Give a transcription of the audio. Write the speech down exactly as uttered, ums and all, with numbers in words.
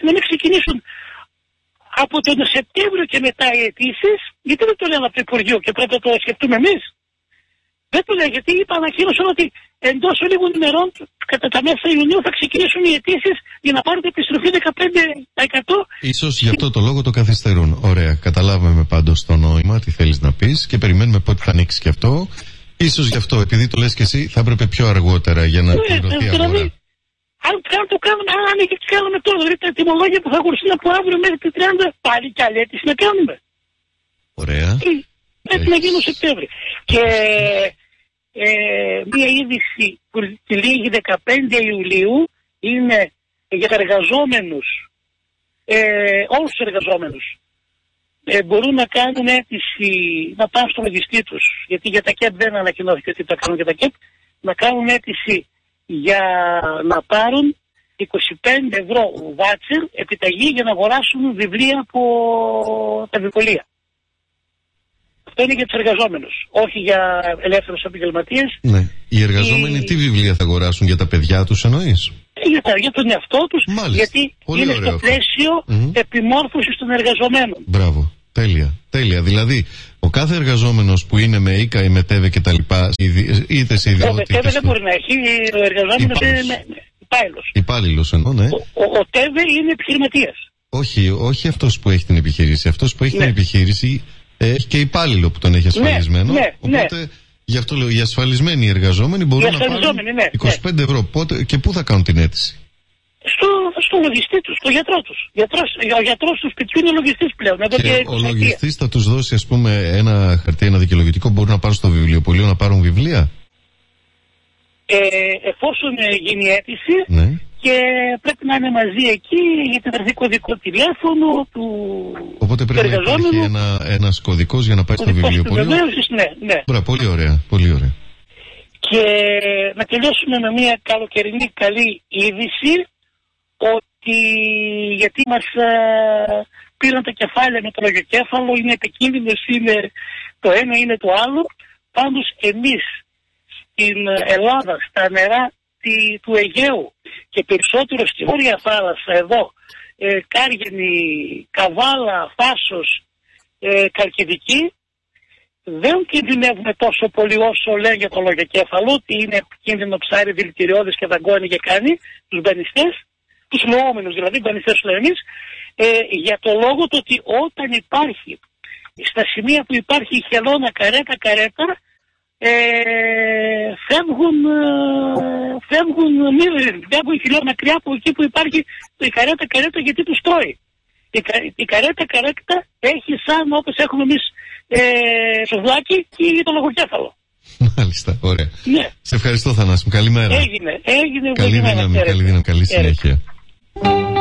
να μην ξεκινήσουν από τον Σεπτέμβριο και μετά οι αιτήσεις, γιατί δεν το λένε από το Υπουργείο και πρέπει να το σκεφτούμε εμείς. Δεν το λέει, γιατί είπα, ανακοίνωσαν ότι εντός λίγων ημερών, κατά τα μέσα Ιουνίου, θα ξεκινήσουν οι αιτήσεις για να πάρουν επιστροφή δεκαπέντε τοις εκατό. Ίσως γι' αυτό το λόγο το καθυστερούν. Ωραία, καταλάβαμε πάντως το νόημα, τι θέλεις να πεις και περιμένουμε πότε θα ανοίξει και αυτό. Ίσως γι' αυτό, επειδή το λες και εσύ, θα έπρεπε πιο αργότερα για να πληρωθεί η αγορά. Αν, αν το κάνουμε, αν ανοίγει και κάνουμε τώρα, δηλαδή τα τιμολόγια που θα ακολουθούν από αύριο μέχρι τη τριάντα, πάλι κι άλλη αίτηση να κάνουμε. Ωραία. Πρέπει να γίνει Σεπτέμβρη. Και ε, μία είδηση που λήγει δεκαπέντε Ιουλίου είναι για τα εργαζόμενους, ε, όλους τους εργαζόμενους. Ε, μπορούν να κάνουν αίτηση, να πάνε στο λογιστή τους, γιατί για τα ΚΕΠ δεν ανακοινώθηκε ότι τα κάνουν για τα ΚΕΠ, να κάνουν αίτηση για να πάρουν είκοσι πέντε ευρώ βάτσερ επιταγή για να αγοράσουν βιβλία από τα βιβλία. Αυτό είναι για τους εργαζόμενους, όχι για ελεύθερους επαγγελματίες. Ναι. Οι εργαζόμενοι οι... τι βιβλία θα αγοράσουν, για τα παιδιά τους εννοείς? Για, τα, για τον εαυτό τους, μάλιστα. Γιατί πολύ είναι στο πλαίσιο mm-hmm. επιμόρφωσης των εργαζομένων. Μπράβο. Τέλεια, τέλεια. Δηλαδή, ο κάθε εργαζόμενος που είναι με ΙΚΑ ή με ΤΕΒΕ και τα λοιπά, είτε σε ιδιότητα. Ο ΤΕΒΕ δεν μπορεί να έχει, ο εργαζόμενος είναι υπάλληλος. Υπάλληλος εννοώ, ναι. Ο, ο, ο ΤΕΒΕ είναι επιχειρηματίας. Όχι, όχι αυτός που έχει την επιχείρηση. Αυτός που έχει ναι. την επιχείρηση έχει και υπάλληλο που τον έχει ασφαλισμένο. Ναι, ναι, οπότε, ναι. γι' αυτό λέω, οι ασφαλισμένοι εργαζόμενοι μπορούν να πάρουν ναι, είκοσι πέντε ευρώ. Πότε, και πού θα κάνουν την αίτηση? Στο, στο λογιστή τους, στο γιατρό τους. Γιατρός, ο γιατρός του σπιτιού είναι λογιστής πλέον. Και, και ο λογιστής θα τους δώσει, ας πούμε, ένα χαρτί, ένα δικαιολογητικό, μπορούν να πάρουν στο βιβλιοπωλείο να πάρουν βιβλία. Ε, εφόσον γίνει αίτηση ναι. και πρέπει να είναι μαζί εκεί, γιατί θα έρθει κωδικό τηλέφωνο του. Οπότε πρέπει να υπάρχει ένα, ένας κωδικός για να πάει στο βιβλιοπωλείο. Ναι, ναι. Ωραία, πολύ ωραία, πολύ ωραία. Και να τελειώσουμε με μια καλοκαιρινή καλή είδηση, ότι γιατί μας α, πήραν τα κεφάλαια με το λογοκέφαλο, είναι επικίνδυνος, είναι το ένα, είναι το άλλο. Πάντως εμείς στην Ελλάδα, στα νερά τη, του Αιγαίου και περισσότερο στη Βόρεια Θάλασσα εδώ, ε, Κάργενη, Καβάλα, Φάσος, ε, Καλκιδική, δεν κινδυνεύουμε τόσο πολύ όσο λένε για το λογοκέφαλο, ότι είναι επικίνδυνο ψάρι, δηλητηριώδες και δαγκώνει και κάνει τους μπανιστές, τους νοόμενους δηλαδή, μπανιστές τους λέμε εμείς, ε, για το λόγο του ότι όταν υπάρχει, στα σημεία που υπάρχει η χελώνα καρέτα-καρέτα, ε, φεύγουν, ε, φεύγουν, φεύγουν οι χιλιόμετρα μακριά από εκεί που υπάρχει η καρέτα-καρέτα, γιατί τους τρώει. Η, η καρέτα-καρέτα έχει σαν όπως έχουμε εμείς ε, σουβλάκι και το λογοκέφαλο. Μάλιστα, ωραία. Ναι. Σε ευχαριστώ, Θανάση μου. Καλημέρα. Έγινε, έγινε. Καλή δύναμη, καλή δύναμη, καλή συνέχεια.